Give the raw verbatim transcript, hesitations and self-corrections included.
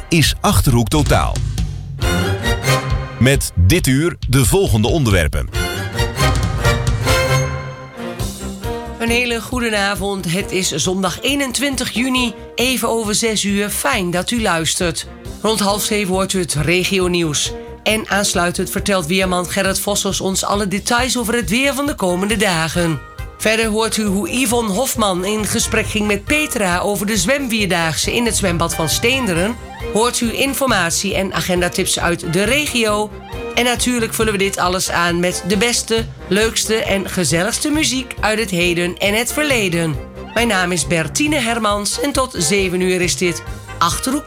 is Achterhoek Totaal. Met dit uur de volgende onderwerpen. Een hele goede avond. Het is zondag eenentwintig juni, even over zes uur. Fijn dat u luistert. Rond half zeven hoort u het regionieuws. En aansluitend vertelt weerman Gerrit Vossers ons alle details over het weer van de komende dagen. Verder hoort u hoe Yvonne Hofman in gesprek ging met Petra over de zwemvierdaagse in het zwembad van Steenderen. Hoort u informatie en agendatips uit de regio. En natuurlijk vullen we dit alles aan met de beste, leukste en gezelligste muziek uit het heden en het verleden. Mijn naam is Bertine Hermans en tot zeven uur is dit Achterhoek